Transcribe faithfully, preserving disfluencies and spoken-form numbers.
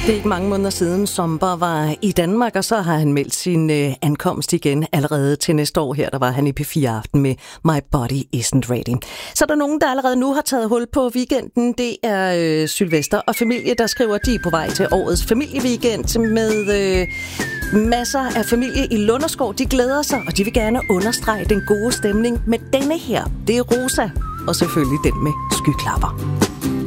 Det er ikke mange måneder siden, Zomber var i Danmark, og så har han meldt sin øh, ankomst igen allerede til næste år. Her der var han i P fire Aften med My Body Isn't Ready. Så er der nogen, der allerede nu har taget hul på weekenden. Det er øh, Sylvester og familie, der skriver, de er på vej til årets familieweekend med øh, masser af familie i Lunderskov. De glæder sig, og de vil gerne understrege den gode stemning med denne her. Det er Rosa, og selvfølgelig den med skyklapper.